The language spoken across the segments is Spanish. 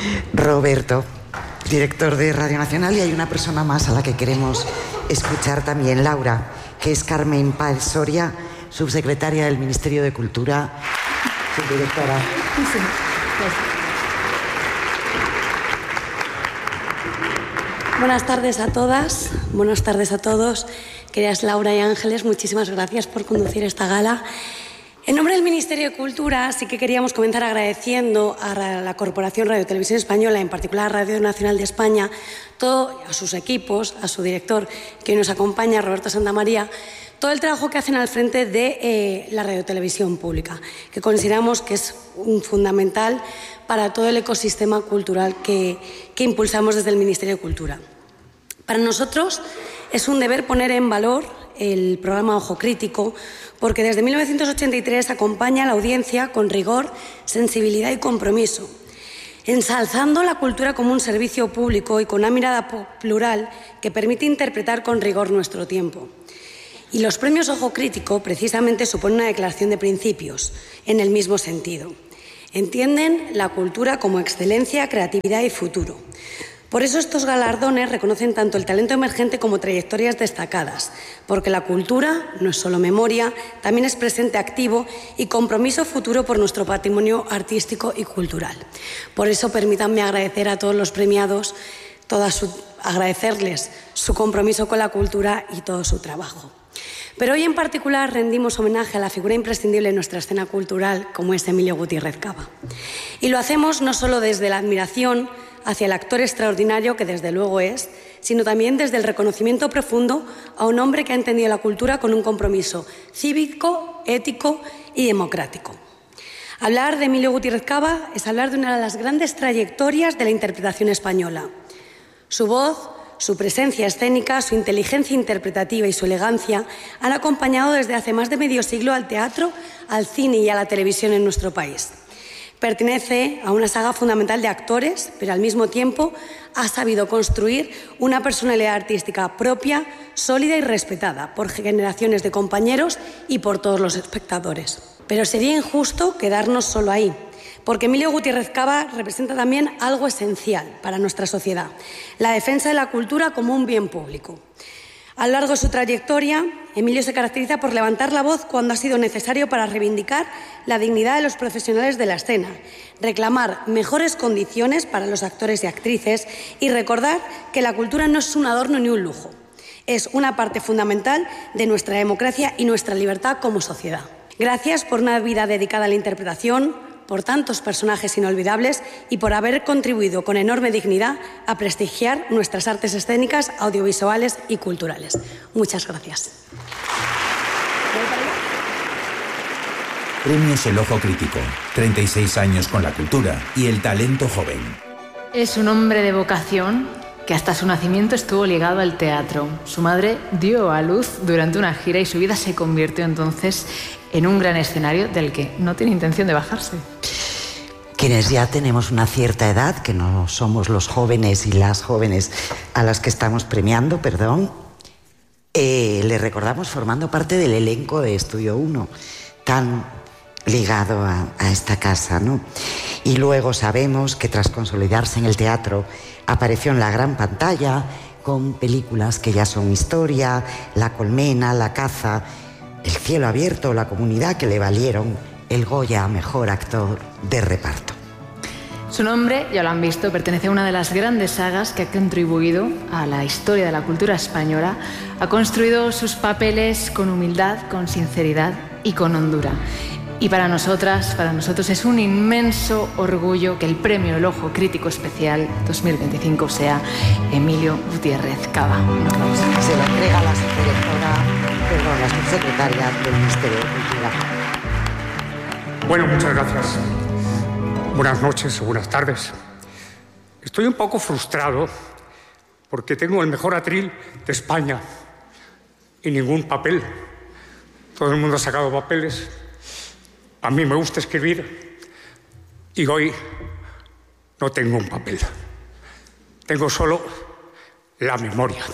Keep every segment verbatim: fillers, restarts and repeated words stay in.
Roberto, director de Radio Nacional, y hay una persona más a la que queremos escuchar también, Laura, que es Carmen Páez Soria, subsecretaria del Ministerio de Cultura, subdirectora. Sí. Buenas tardes a todas, buenas tardes a todos. Queridas Laura y Ángeles, muchísimas gracias por conducir esta gala. En nombre del Ministerio de Cultura, sí que queríamos comenzar agradeciendo a la Corporación Radio Televisión Española, en particular a Radio Nacional de España, todo, a sus equipos, a su director que hoy nos acompaña, Roberto Santamaría, todo el trabajo que hacen al frente de eh, la radiotelevisión pública, que consideramos que es un fundamental para todo el ecosistema cultural que, que impulsamos desde el Ministerio de Cultura. Para nosotros es un deber poner en valor el programa Ojo Crítico, porque desde mil novecientos ochenta y tres acompaña a la audiencia con rigor, sensibilidad y compromiso, ensalzando la cultura como un servicio público y con una mirada plural que permite interpretar con rigor nuestro tiempo. Y los premios Ojo Crítico precisamente suponen una declaración de principios en el mismo sentido. Entienden la cultura como excelencia, creatividad y futuro. Por eso estos galardones reconocen tanto el talento emergente como trayectorias destacadas, porque la cultura no es solo memoria, también es presente activo y compromiso futuro por nuestro patrimonio artístico y cultural. Por eso permítanme agradecer a todos los premiados, toda su, agradecerles su compromiso con la cultura y todo su trabajo. Pero hoy en particular rendimos homenaje a la figura imprescindible de nuestra escena cultural, como es Emilio Gutiérrez Cava. Y lo hacemos no solo desde la admiración hacia el actor extraordinario que desde luego es, sino también desde el reconocimiento profundo a un hombre que ha entendido la cultura con un compromiso cívico, ético y democrático. Hablar de Emilio Gutiérrez Cava es hablar de una de las grandes trayectorias de la interpretación española. Su voz, su presencia escénica, su inteligencia interpretativa y su elegancia han acompañado desde hace más de medio siglo al teatro, al cine y a la televisión en nuestro país. Pertenece a una saga fundamental de actores, pero al mismo tiempo ha sabido construir una personalidad artística propia, sólida y respetada por generaciones de compañeros y por todos los espectadores. Pero sería injusto quedarnos solo ahí, porque Emilio Gutiérrez Cava representa también algo esencial para nuestra sociedad, la defensa de la cultura como un bien público. A lo largo de su trayectoria, Emilio se caracteriza por levantar la voz cuando ha sido necesario para reivindicar la dignidad de los profesionales de la escena, reclamar mejores condiciones para los actores y actrices y recordar que la cultura no es un adorno ni un lujo, es una parte fundamental de nuestra democracia y nuestra libertad como sociedad. Gracias por una vida dedicada a la interpretación, por tantos personajes inolvidables y por haber contribuido con enorme dignidad a prestigiar nuestras artes escénicas, audiovisuales y culturales. Muchas gracias. Premios El Ojo Crítico. treinta y seis años con la cultura y el talento joven. Es un hombre de vocación que hasta su nacimiento estuvo ligado al teatro. Su madre dio a luz durante una gira y su vida se convirtió entonces en un gran escenario del que no tiene intención de bajarse. Quienes ya tenemos una cierta edad, que no somos los jóvenes y las jóvenes a las que estamos premiando, perdón, eh, le recordamos formando parte del elenco de Estudio uno, tan ligado a, a esta casa, ¿no? Y luego sabemos que tras consolidarse en el teatro, apareció en la gran pantalla con películas que ya son historia, La Colmena, La Caza, El cielo abierto, La Comunidad, que le valieron el Goya a Mejor Actor de Reparto. Su nombre, ya lo han visto, pertenece a una de las grandes sagas que ha contribuido a la historia de la cultura española. Ha construido sus papeles con humildad, con sinceridad y con hondura. Y para nosotras, para nosotros es un inmenso orgullo que el premio El Ojo Crítico Especial dos mil veinticinco sea Emilio Gutiérrez Cava. Se lo entrega la subdirectora, perdón, la subsecretaria del Ministerio de Cultura. Bueno, muchas gracias. Buenas noches o buenas tardes. Estoy un poco frustrado porque tengo el mejor atril de España y ningún papel. Todo el mundo ha sacado papeles. A mí me gusta escribir y hoy no tengo un papel. Tengo solo la memoria.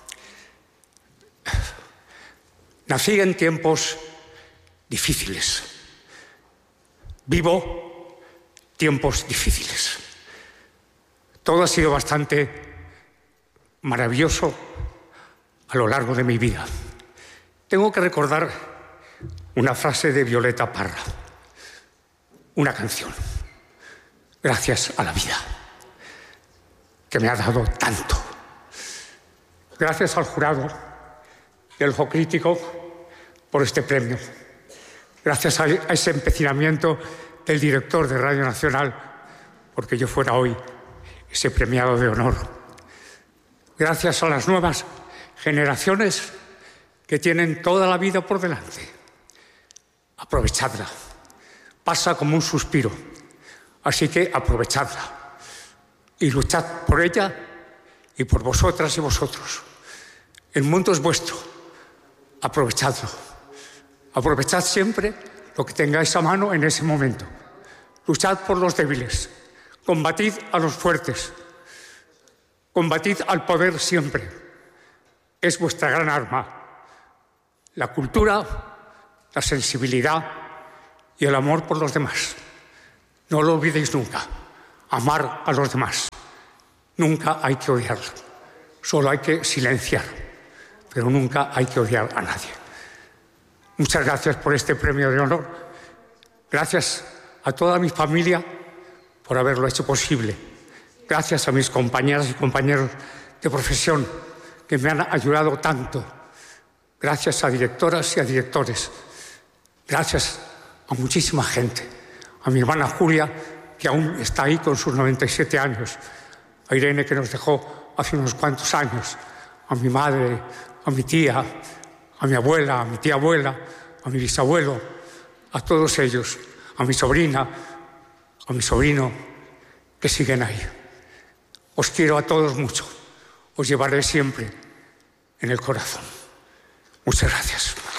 Nací en tiempos difíciles. Vivo tiempos difíciles. Todo ha sido bastante maravilloso a lo largo de mi vida. Tengo que recordar una frase de Violeta Parra, una canción. Gracias a la vida, que me ha dado tanto. Gracias al jurado y al ojo crítico por este premio. Gracias a ese empecinamiento del director de Radio Nacional, porque yo fuera hoy ese premiado de honor. Gracias a las nuevas generaciones que tienen toda la vida por delante. Aprovechadla. Pasa como un suspiro. Así que aprovechadla. Y luchad por ella y por vosotras y vosotros. El mundo es vuestro. Aprovechadlo. Aprovechad siempre lo que tengáis a mano en ese momento. Luchad por los débiles. Combatid a los fuertes. Combatid al poder siempre. Es vuestra gran arma. La cultura, la sensibilidad y el amor por los demás. No lo olvidéis nunca. Amar a los demás. Nunca hay que odiarlo. Solo hay que silenciar. Pero nunca hay que odiar a nadie. Muchas gracias por este premio de honor. Gracias a toda mi familia por haberlo hecho posible. Gracias a mis compañeras y compañeros de profesión que me han ayudado tanto. Gracias a directoras y a directores. Gracias a muchísima gente. A mi hermana Julia, que aún está ahí con sus noventa y siete años. A Irene, que nos dejó hace unos cuantos años. A mi madre, a mi tía, a mi abuela, a mi tía abuela, a mi bisabuelo, a todos ellos, a mi sobrina, a mi sobrino, que siguen ahí. Os quiero a todos mucho. Os llevaré siempre en el corazón. Muchas gracias.